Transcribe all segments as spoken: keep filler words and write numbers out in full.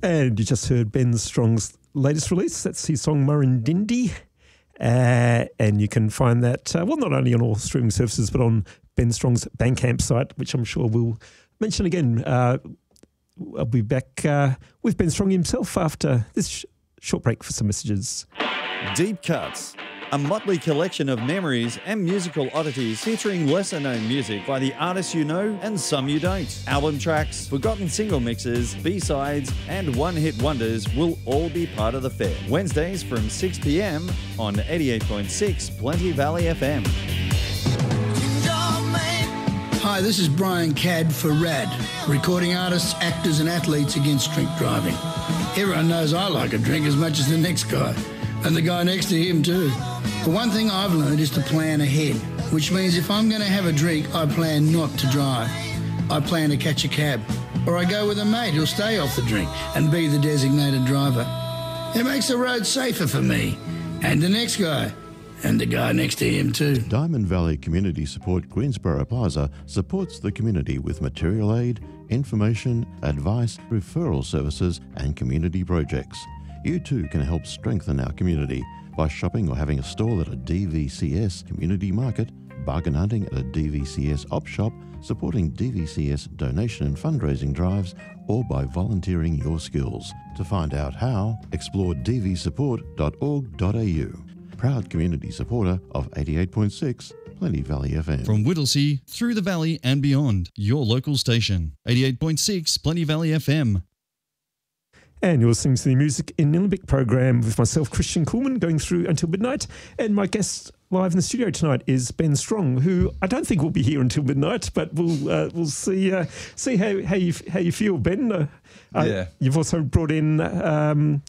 And you just heard Ben Strong's latest release. That's his song Murrindindi. Uh, and you can find that, uh, well, not only on all streaming services, but on Ben Strong's Bandcamp site, which I'm sure we'll mention again. Uh, I'll be back uh, with Ben Strong himself after this sh- short break for some messages. Deep Cuts, a motley collection of memories and musical oddities featuring lesser-known music by the artists you know and some you don't. Album tracks, forgotten single mixes, B-sides and one-hit wonders will all be part of the fair. Wednesdays from six p.m. on eighty-eight point six Plenty Valley F M. Hi, this is Brian Cadd for RAD, recording artists, actors and athletes against drink driving. Everyone knows I like a drink as much as the next guy, and the guy next to him too. The one thing I've learned is to plan ahead, which means if I'm going to have a drink, I plan not to drive. I plan to catch a cab, or I go with a mate who'll stay off the drink and be the designated driver. It makes the road safer for me, and the next guy, and the guy next to him too. Diamond Valley Community Support Greensboro Plaza supports the community with material aid, information, advice, referral services and community projects. You too can help strengthen our community by shopping or having a stall at a D V C S community market, bargain hunting at a D V C S op shop, supporting D V C S donation and fundraising drives, or by volunteering your skills. To find out how, explore d v support dot org dot a u. Proud community supporter of eighty-eight point six Plenty Valley F M. From Whittlesea through the valley and beyond, your local station, eighty-eight point six Plenty Valley F M. And you're listening to the Music in Nillumbik program with myself, Christian Kuhlmann, going through until midnight. And my guest live in the studio tonight is Ben Strong, who I don't think will be here until midnight, but we'll uh, we'll see uh, see how how you how you feel, Ben. Uh, yeah. Uh, you've also brought in. Um,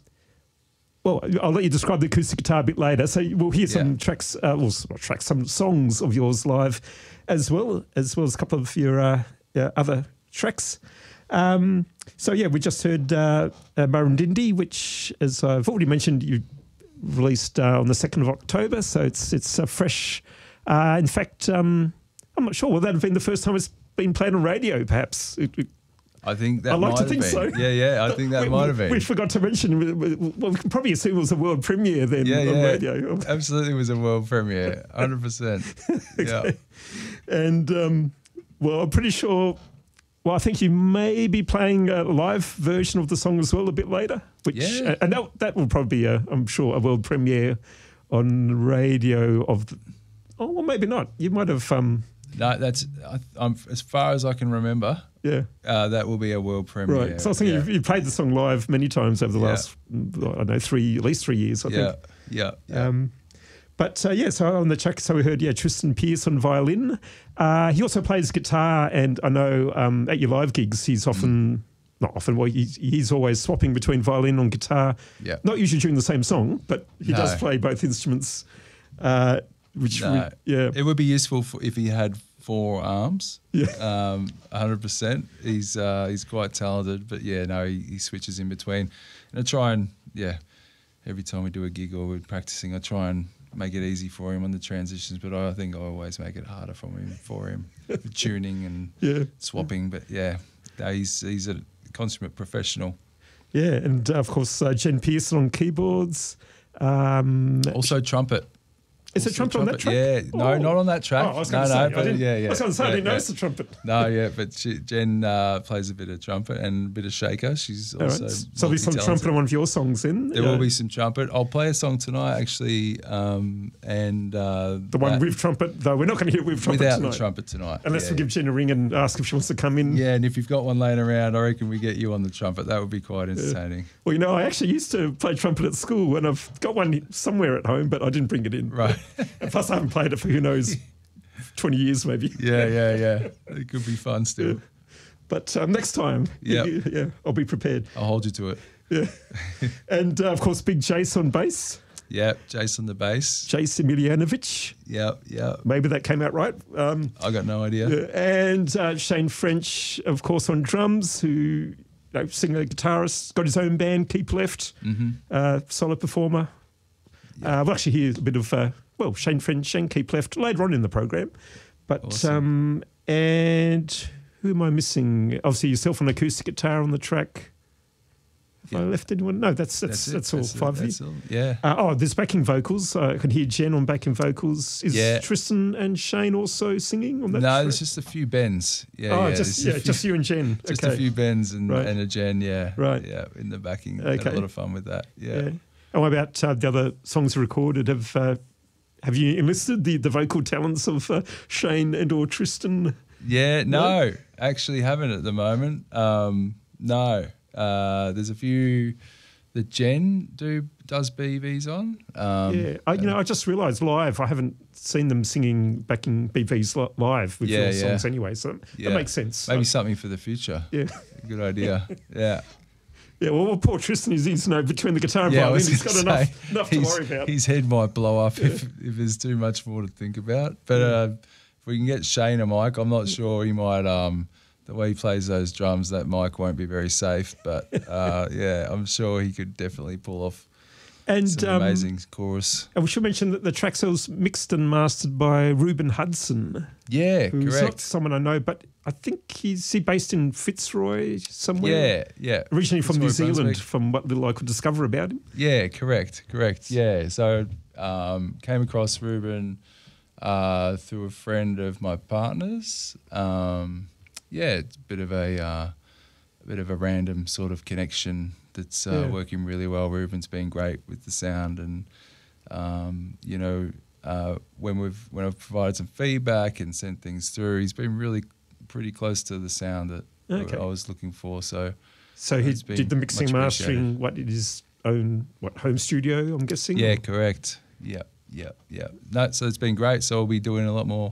well, I'll let you describe the acoustic guitar a bit later. So we'll hear some Yeah. tracks, uh, well, not tracks, some songs of yours live, as well as well as a couple of your uh, uh, other tracks. Um, so yeah, we just heard uh, uh, Murrindindi, which, as I've already mentioned, you released uh, on the second of October. So it's it's uh, fresh. Uh, in fact, um, I'm not sure. Will that have been the first time it's been played on radio? Perhaps. It, it, I think that I like might to have think been. so. Yeah, yeah, I think that we, might have been. We forgot to mention. we- we- Well, we can probably assume it was a world premiere then yeah, on yeah. radio. Absolutely was a world premiere, one hundred percent. Yeah. Okay. And um, well, I'm pretty sure. Well, I think you may be playing a live version of the song as well a bit later. Which Yeah. and that that will probably be, a, I'm sure, a world premiere on radio of. The, oh, well, maybe not. You might have. Um, No, that's I, I'm as far as I can remember. yeah. Uh, that will be a world premiere. Right. So I was thinking yeah. you've, you've played the song live many times over the Yeah. last, I don't know, three at least three years. I yeah, think. yeah, yeah. Um, but uh, yeah, so on the track, so we heard yeah Tristan Pierce on violin. Uh, he also plays guitar, and I know um, at your live gigs he's often not often. Well, he's, he's always swapping between violin and guitar. Yeah. Not usually during the same song, but he No. does play both instruments. Uh, which No. we, yeah, It would be useful for, if he had four arms. Yeah. Um, one hundred percent. He's uh, he's quite talented, but yeah, no, he, he switches in between. And I try and yeah, every time we do a gig or we're practicing, I try and make it easy for him on the transitions. But I think I always make it harder for him for him for tuning and Yeah. swapping. But yeah, no, he's he's a consummate professional. yeah, and uh, of course uh, Jen Pearson on keyboards. Um, Also trumpet. is it Also trumpet on that track? Yeah, no, Oh. not on that track. Oh, I was no, going to no, say, I but didn't- yeah, yeah. I was going to say, I yeah, didn't yeah. notice the trumpet. No, yeah, but she, Jen uh, plays a bit of trumpet and a bit of shaker. She's All also right. So there'll be some multi-talented. trumpet on one of your songs in. There uh, will be some trumpet. I'll play a song tonight, actually, um, and uh, the one that- with trumpet, though. We're not going to hear it with trumpet without tonight. the trumpet tonight. Unless yeah, we give Jen a ring and ask if she wants to come in. yeah, and if you've got one laying around, I reckon we get you on the trumpet. That would be quite entertaining. Well, you know, I actually used to play trumpet at school, and I've got one somewhere at home, but I didn't bring it in. Right. And plus, I haven't played it for who knows, twenty years maybe. Yeah, yeah, yeah. It could be fun still. But um, next time, Yep. yeah, I'll be prepared. I'll hold you to it. Yeah. And uh, of course, Big Jace on bass, Yeah, Jason the bass. Jace Emilianovic. Yeah, yeah. Maybe that came out right. Um, I got no idea. Yeah, and uh, Shane French, of course, on drums, who, you know, singer, guitarist, got his own band, Keep Left, Mm-hmm. uh, solo performer. Uh, we'll actually hear a bit of, uh, well, Shane French and Keep Left later on in the program. But, Awesome. um, and who am I missing? Obviously, yourself on acoustic guitar on the track. Yeah. I left anyone? No, that's that's that's, it, all that's it, five of that's you. all. Yeah. Uh, oh, there's backing vocals. Uh, I can hear Jen on backing vocals. Is Yeah. Tristan and Shane also singing on that? No, track? there's just a few bends. Yeah, oh, yeah. just there's a yeah, few- just you and Jen. Just okay. a few bends and, Right. and a Jen, yeah. Right. Yeah, in the backing. Okay. Had a lot of fun with that. Yeah. Yeah. And what about uh, the other songs recorded? Have uh, have you enlisted the, the vocal talents of uh, Shane and or Tristan? Yeah, no, actually haven't at the moment. Um, no. Uh, there's a few that Jen do does B Vs on. Um, yeah, I, you know, I just realised live I haven't seen them singing backing B Vs li- live with Yeah, your yeah. songs anyway, so yeah. that makes sense. Maybe Uh, something for the future. yeah. Good idea. Yeah. Yeah, well, well, poor Tristan is, he's, you know, between the guitar and Yeah, I violin, was he's got gonna enough, say, enough to his- worry about. His head might blow up if, if there's too much more to think about. But uh, if we can get Shane a mic, I'm not sure he might. Um, the way he plays those drums, that mic won't be very safe. But uh, yeah, I'm sure he could definitely pull off And some um, amazing chorus. and we should mention that the track was mixed and mastered by Ruben Hudson, Yeah, who's not correct. someone I know, but I think he's he based in Fitzroy somewhere. Yeah, yeah. Originally from New Fitzroy, Zealand, Brunswick. from what little I could discover about him. Yeah, correct, correct. Yeah, so um, came across Ruben uh, through a friend of my partner's. Um, yeah, it's a bit of a, uh, a bit of a random sort of connection that's uh, Yeah. working really well. Ruben's been great with the sound, and um, you know, uh, when we've when I've provided some feedback and sent things through, he's been really pretty close to the sound that Okay. I was looking for. So So he It's been did the mixing, much mastering, what in his own what home studio, I'm guessing. yeah, correct. Yeah, yeah, yeah. No, so it's been great. So we'll be doing a lot more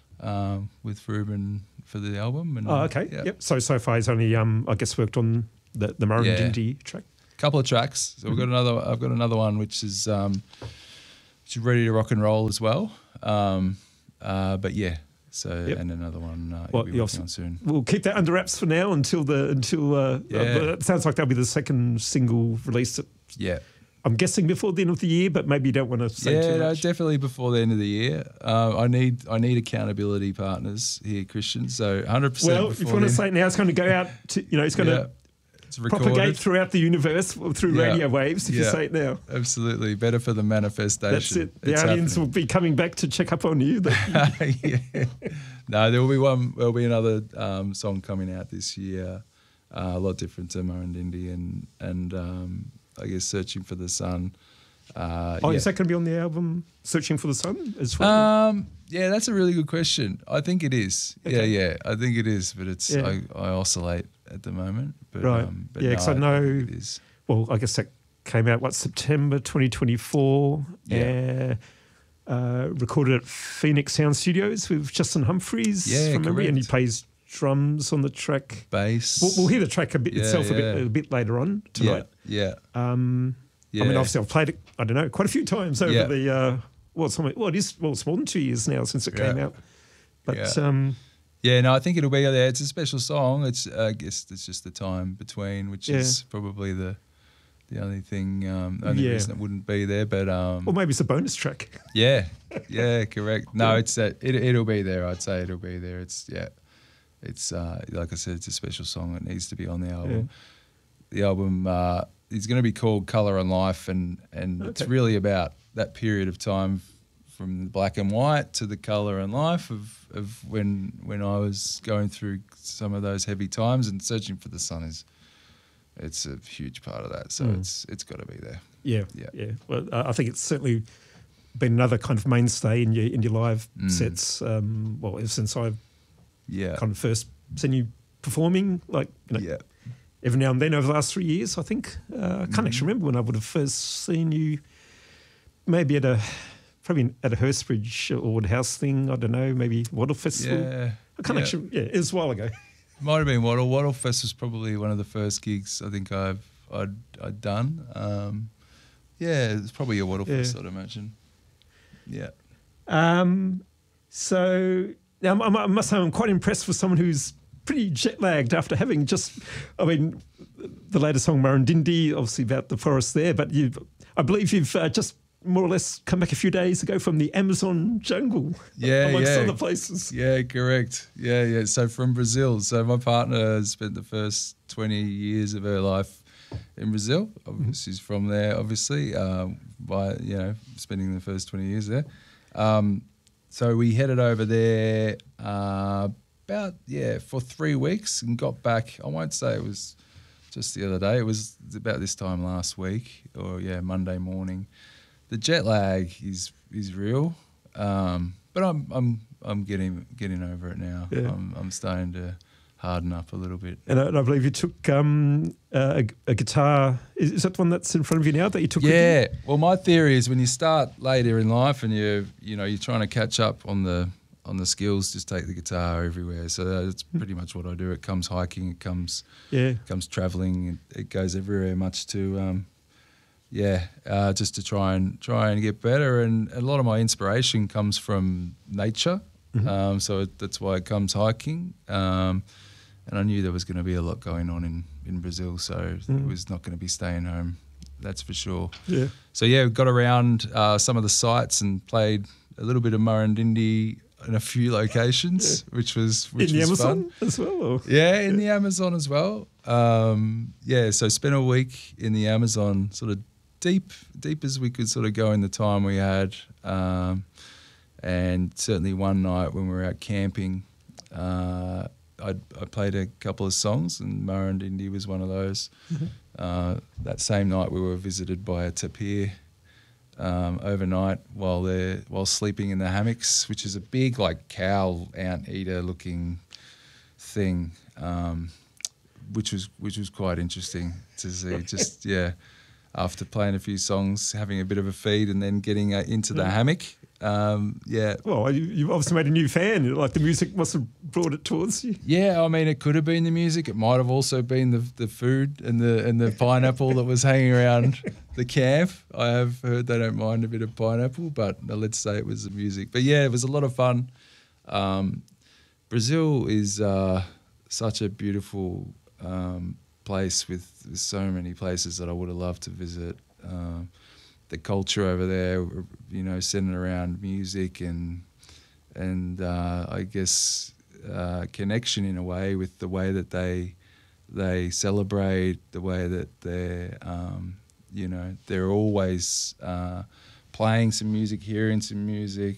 um, with Ruben for the album. And, Oh, okay. Yeah. Yep. So so far he's only um I guess worked on the the Murray Yeah. Dindy track. Couple of tracks. So we've got Mm-hmm. another. I've got another one which is um, which is ready to rock and roll as well. Um, uh, but yeah. So Yep. and another one uh, Well, you'll be you working also- on soon. We'll keep that under wraps for now until the until uh, Yeah. uh, but it sounds like that'll be the second single released. At, Yeah. I'm guessing before the end of the year, but maybe you don't want to say Yeah, too no, much. definitely before the end of the year. Uh, I need I need accountability partners here, Christian. So one hundred percent. Well, if you want to say it now, it's going to go out. To, you know, it's going yeah, to it's recorded. propagate throughout the universe through Yeah. radio waves. If you Yeah. say it now, Absolutely, better for the manifestation. that's it. The It's aliens happening. will be coming back to check up on you. yeah. No, there will be one. There'll be another um, song coming out this year, uh, a lot different to Murrindindi and and um, I guess Searching for the Sun. Uh, Oh, yeah. is that going to be on the album Searching for the Sun as well? Um, yeah, that's a really good question. I think it is. Okay. Yeah, yeah, I think it is. But it's Yeah. I, I oscillate at the moment. But, Right. Um, but Yeah, 'cause I no, know- think it is. Well, I guess that came out, what, September twenty twenty-four? Yeah. Uh, uh, recorded at Phoenix Sound Studios with Justin Humphreys Yeah, from memory, and he correct. plays drums on the track. Bass. We'll, we'll hear the track a bit Yeah, itself a, bit, yeah. a bit later on tonight. Yeah, Um, yeah. I mean, obviously, I've played it, I don't know, quite a few times over Yeah. the, uh, well, it's, almost- well, it is, well, it's more than two years now since it came Yeah. out. But, Yeah. um, Yeah, no, I think it'll be there. It's a special song. It's I guess it's just the time between, which Yeah. is probably the the only thing, um, the only Yeah. reason it wouldn't be there. But um, or maybe it's a bonus track. yeah, yeah, correct. No, Yeah. it's that it, it'll be there. I'd say it'll be there. It's yeah, it's uh, like I said, it's a special song. It needs to be on the album. The album uh, is going to be called Color and Life, and and it's Okay. really about that period of time from the black and white to the colour and life of, of when when I was going through some of those heavy times, and Searching for the Sun is it's a huge part of that. So Mm. it's it's got to be there. Yeah, Yeah. yeah. Well, I I think it's certainly been another kind of mainstay in your in your live Mm. sets. Um, well, ever since I've Yeah, kind of first seen you performing, like you know, yeah, every now and then over the last three years, I think. Uh, I can't Mm-hmm. actually remember when I would have first seen you. Maybe at a probably at a Hurstbridge or Woodhouse thing. I don't know. Maybe Wattle Festival. yeah. I can't yeah. actually. Yeah, it was a while ago. Might have been Wattle. Wattle Fest was probably one of the first gigs I think I've I'd, I'd done. Um, yeah, it's probably a Wattle Yeah. Fest, I'd imagine. Yeah. Um, so now I'm- I must say I'm quite impressed with someone who's pretty jet lagged after having just, I mean, the latest song Murrindindi, obviously about the forest there, but you, I believe you've uh, just more or less come back a few days ago from the Amazon jungle, Yeah, amongst yeah. other places. Yeah, correct. Yeah, yeah. So from Brazil. So my partner has spent the first twenty years of her life in Brazil. Obviously, he's from there. Obviously, um, by you know spending the first twenty years there. Um, so we headed over there uh, about yeah for three weeks and got back. I won't say it was just the other day. It was about this time last week, or yeah Monday morning. The jet lag is is real, um, but I'm I'm I'm getting getting over it now. Yeah. I'm I'm starting to harden up a little bit. And I, and I believe you took um, a, a guitar. Is, is that the one that's in front of you now that you took? Yeah. With you? Well, my theory is when you start later in life and you you know you're trying to catch up on the on the skills, just take the guitar everywhere. So that's pretty much what I do. It comes hiking, it comes Yeah. it comes traveling, it, it goes everywhere. Much to um, yeah, uh, just to try and try and get better. And a lot of my inspiration comes from nature. Mm-hmm. Um, so it, that's why it comes hiking. Um, and I knew there was going to be a lot going on in, in Brazil, so Mm. it was not going to be staying home, that's for sure. Yeah. So yeah, we got around uh, some of the sites and played a little bit of Murrindindi in a few locations, Yeah. which was which in the was Amazon fun. as well? Or? Yeah, in the Amazon as well. Um, yeah, so spent a week in the Amazon, sort of deep, deep as we could sort of go in the time we had. Um, and certainly one night when we were out camping, uh, I'd, I played a couple of songs, and Murrindindi was one of those. Mm-hmm. Uh, that same night we were visited by a tapir um, overnight while they're while sleeping in the hammocks, which is a big like cow anteater looking thing, um, which was which was quite interesting to see. Just yeah, after playing a few songs, having a bit of a feed, and then getting uh, into the hammock. Um, yeah. Well, you, you've obviously made a new fan. Like the music must have brought it towards you. Yeah, I mean, it could have been the music. It might have also been the the food and the and the pineapple that was hanging around the camp. I have heard they don't mind a bit of pineapple, but let's say it was the music. But yeah, it was a lot of fun. Um, Brazil is uh, such a beautiful um, place with, with so many places that I would have loved to visit. Um, the culture over there, you know, centered around music and and uh, I guess uh, connection in a way with the way that they they celebrate, the way that they're um, you know they're always uh, playing some music, hearing some music,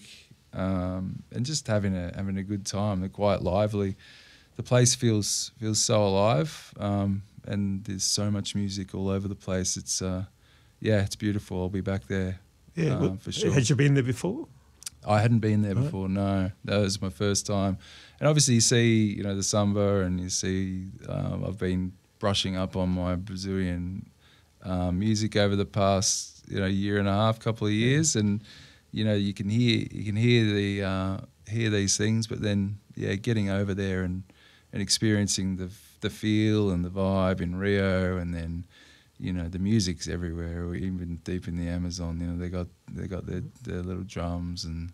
um, and just having a having a good time. They're quite lively. The place feels feels so alive, um, and there's so much music all over the place. It's uh, yeah, it's beautiful. I'll be back there. Yeah, uh, well, for sure. Had you been there before? I hadn't been there Right. before. No, that was my first time. And obviously, you see, you know, the samba, and you see, um, I've been brushing up on my Brazilian um, music over the past, you know, year and a half, couple of years, and you know, you can hear, you can hear the uh, hear these things, but then, yeah, getting over there and and experiencing the the feel and the vibe in Rio, and then, you know, the music's everywhere. Or even deep in the Amazon, you know, they got they got their, their little drums and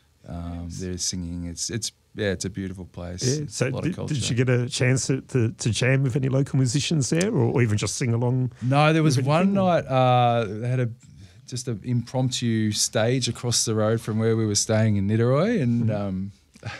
um, they're singing. It's it's yeah, it's a beautiful place. Yeah. It's So a lot did, of culture. did you get a chance to, to, to jam with any local musicians there, or, or even just sing along? No, there was with one anything? night uh, they had a just an impromptu stage across the road from where we were staying in Niterói, and um,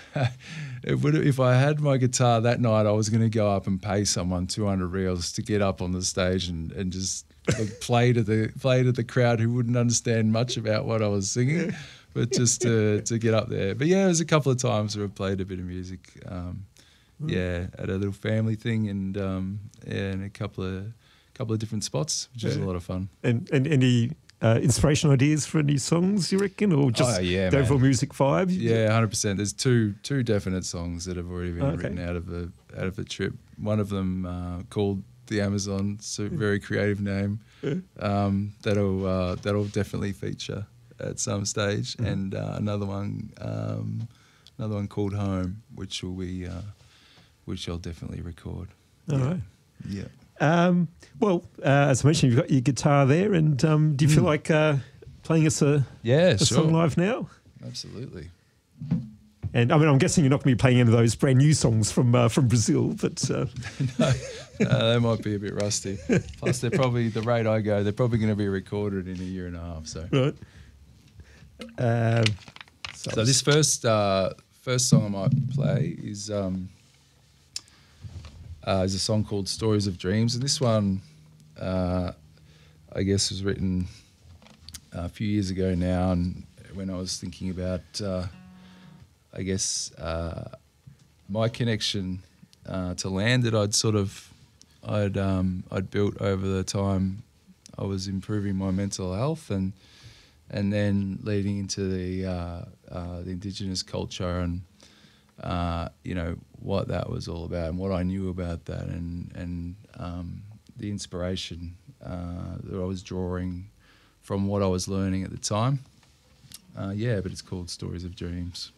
it would if I had my guitar that night, I was going to go up and pay someone two hundred reals to get up on the stage and, and just like, play to the play to the crowd who wouldn't understand much about what I was singing, but just to to get up there. But yeah, there was a couple of times where I played a bit of music. Um, yeah, at a little family thing, and um, yeah, in a couple of couple of different spots, which was a Yeah. lot of fun. And, and any uh, inspiration ideas for any songs, you reckon? Or just Oh, yeah, the man. overall music vibe? Yeah, one hundred percent. There's two two definite songs that have already been Okay. written out of the out of the trip. One of them uh, called The Amazon. It's a very creative name. Um, that'll uh, that'll definitely feature at some stage. And uh, another one um, another one called Home, which will be uh, which I'll definitely record. All right. Yeah. Um, well, uh, as I mentioned, you've got your guitar there, and um, do you feel like uh, playing us a, Yeah, a sure. song live now? Absolutely. And I mean, I'm guessing you're not going to be playing any of those brand new songs from uh, from Brazil, but uh, Uh, they might be a bit rusty. Plus, they're probably the rate I go. They're probably going to be recorded in a year and a half. So, right. Um, so this first uh, first song I might play is um, uh, is a song called "Stories of Dreams," and this one uh, I guess, was written a few years ago now, and when I was thinking about, uh, I guess, uh, my connection uh, to land that I'd sort of, I'd um, I'd built over the time I was improving my mental health, and and then leading into the uh, uh, the Indigenous culture and uh, you know what that was all about and what I knew about that, and and um, the inspiration uh, that I was drawing from what I was learning at the time. Uh, yeah, but it's called Stories of Dreams.